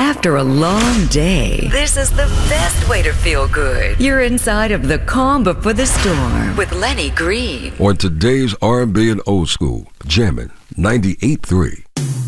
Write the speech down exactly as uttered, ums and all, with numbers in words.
After a long day, this is the best way to feel good. You're inside of the calm before the storm with Lenny Green. On today's R and B and old school, jamming ninety-eight point three.